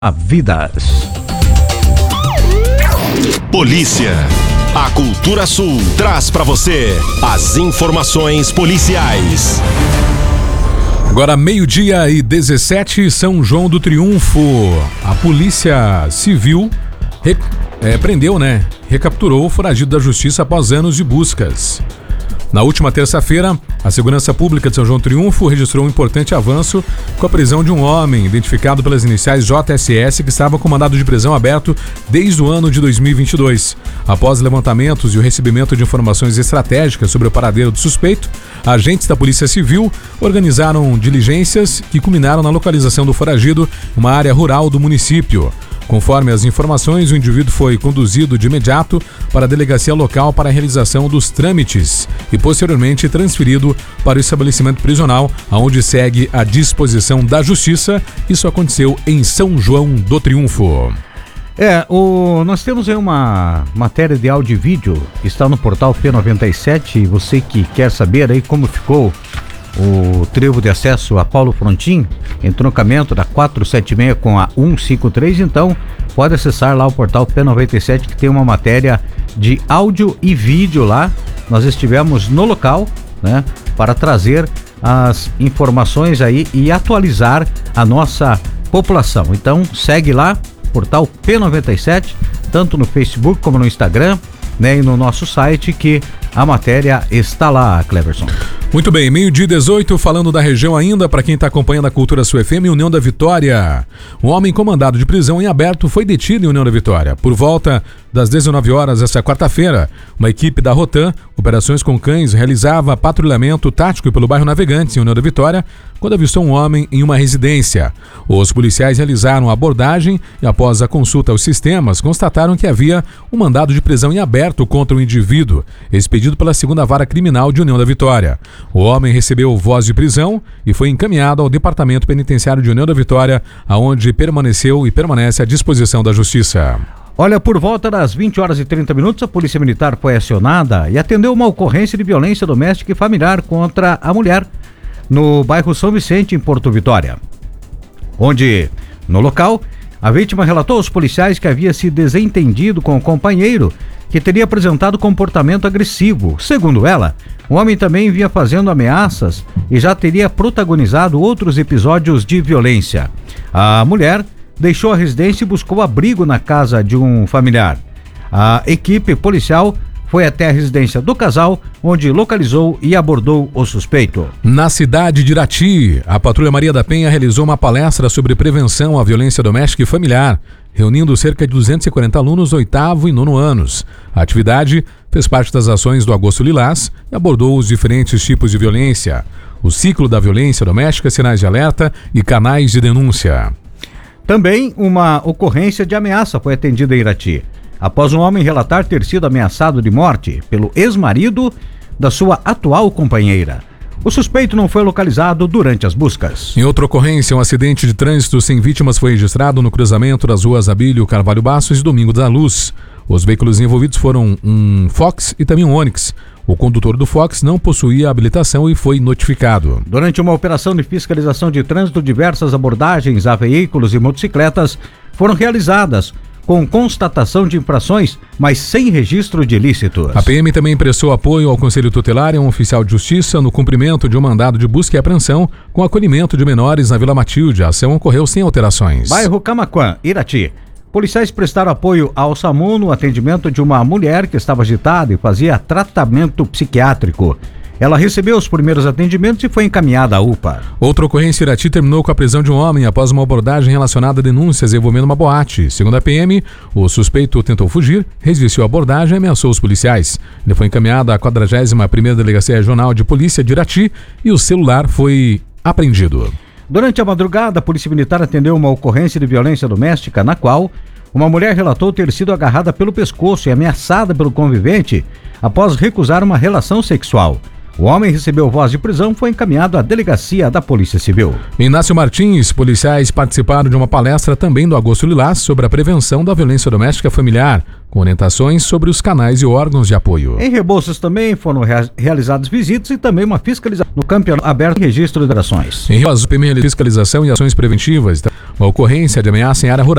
Vidas. Polícia. A Cultura Sul traz para você as informações policiais. Agora 12:17, São João do Triunfo. A Polícia Civil prendeu, recapturou o foragido da justiça após anos de buscas. Na última terça-feira, a Segurança Pública de São João do Triunfo registrou um importante avanço com a prisão de um homem identificado pelas iniciais JSS que estava com mandado de prisão aberto desde o ano de 2022. Após levantamentos e o recebimento de informações estratégicas sobre o paradeiro do suspeito, agentes da Polícia Civil organizaram diligências que culminaram na localização do foragido em uma área rural do município. Conforme as informações, o indivíduo foi conduzido de imediato para a delegacia local para a realização dos trâmites e posteriormente transferido para o estabelecimento prisional, onde segue à disposição da Justiça. Isso aconteceu em São João do Triunfo. Nós temos aí uma matéria de áudio e vídeo que está no portal P97. Você que quer saber aí como ficou o trevo de acesso a Paulo Frontin, entroncamento da 476 com a 153, então pode acessar lá o portal P97 que tem uma matéria de áudio e vídeo lá. Nós estivemos no local, para trazer as informações aí e atualizar a nossa população. Então segue lá, portal P97, tanto no Facebook como no Instagram, e no nosso site, que a matéria está lá, Cleverson. Muito bem, 12:18, falando da região ainda, para quem está acompanhando a Cultura Sul FM, União da Vitória. Um homem com mandado de prisão em aberto foi detido em União da Vitória. Por volta das 19 horas esta quarta-feira, uma equipe da Rotan, Operações com Cães, realizava patrulhamento tático pelo bairro Navegantes, em União da Vitória, quando avistou um homem em uma residência. Os policiais realizaram a abordagem e, após a consulta aos sistemas, constataram que havia um mandado de prisão em aberto contra o indivíduo, expedido pela 2ª Vara Criminal de União da Vitória. O homem recebeu voz de prisão e foi encaminhado ao Departamento Penitenciário de União da Vitória, aonde permaneceu e permanece à disposição da Justiça. Olha, por volta das 20h30, a Polícia Militar foi acionada e atendeu uma ocorrência de violência doméstica e familiar contra a mulher no bairro São Vicente, em Porto Vitória, onde, no local, a vítima relatou aos policiais que havia se desentendido com o companheiro, que teria apresentado comportamento agressivo. Segundo ela, o homem também vinha fazendo ameaças e já teria protagonizado outros episódios de violência. A mulher deixou a residência e buscou abrigo na casa de um familiar. A equipe policial foi até a residência do casal, onde localizou e abordou o suspeito. Na cidade de Irati, a Patrulha Maria da Penha realizou uma palestra sobre prevenção à violência doméstica e familiar, reunindo cerca de 240 alunos 8º e 9º anos. A atividade fez parte das ações do Agosto Lilás e abordou os diferentes tipos de violência, o ciclo da violência doméstica, sinais de alerta e canais de denúncia. Também uma ocorrência de ameaça foi atendida em Irati, após um homem relatar ter sido ameaçado de morte pelo ex-marido da sua atual companheira. O suspeito não foi localizado durante as buscas. Em outra ocorrência, um acidente de trânsito sem vítimas foi registrado no cruzamento das ruas Abílio Carvalho Bastos e Domingo da Luz. Os veículos envolvidos foram um Fox e também um Onix. O condutor do Fox não possuía habilitação e foi notificado. Durante uma operação de fiscalização de trânsito, diversas abordagens a veículos e motocicletas foram realizadas, com constatação de infrações, mas sem registro de ilícitos. A PM também prestou apoio ao Conselho Tutelar e a um oficial de justiça no cumprimento de um mandado de busca e apreensão com acolhimento de menores na Vila Matilde. A ação ocorreu sem alterações. Bairro Camaquã, Irati. Policiais prestaram apoio ao SAMU no atendimento de uma mulher que estava agitada e fazia tratamento psiquiátrico. Ela recebeu os primeiros atendimentos e foi encaminhada à UPA. Outra ocorrência em Irati terminou com a prisão de um homem após uma abordagem relacionada a denúncias envolvendo uma boate. Segundo a PM, o suspeito tentou fugir, resistiu à abordagem e ameaçou os policiais. Ele foi encaminhado à 41ª Delegacia Regional de Polícia de Irati e o celular foi apreendido. Durante a madrugada, a Polícia Militar atendeu uma ocorrência de violência doméstica na qual uma mulher relatou ter sido agarrada pelo pescoço e ameaçada pelo convivente após recusar uma relação sexual. O homem recebeu voz de prisão e foi encaminhado à delegacia da Polícia Civil. Inácio Martins, policiais participaram de uma palestra também do Agosto Lilás sobre a prevenção da violência doméstica familiar, com orientações sobre os canais e órgãos de apoio. Em Rebouças também foram realizadas visitas e também uma fiscalização no campeonato aberto e registro de ações. Em Rio Azul, fiscalização e ações preventivas. Uma ocorrência de ameaça em área rural.